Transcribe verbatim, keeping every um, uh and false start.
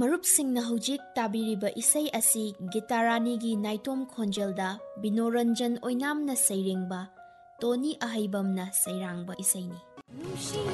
ꯃꯔꯨꯞꯁꯤꯡꯅ ꯍꯧꯖꯤꯛ ꯇꯥꯕꯤꯔꯤꯕ ꯏꯁꯩ ꯑꯁꯤ ꯒꯤꯇꯥꯔꯥꯅꯤꯒꯤ ꯅꯥꯏꯇꯣꯝ ꯈꯣꯟꯖꯦꯜꯗ ꯕꯤꯅꯣꯔꯟꯖꯟ ꯑꯣꯏꯅꯥꯝꯅ ꯁꯩꯔꯦꯡꯕ, ꯇꯣꯅꯤ ꯑꯍꯩꯕꯝꯅ ꯁꯩꯔꯥꯡꯕ ꯏꯁꯩꯅꯤ꯫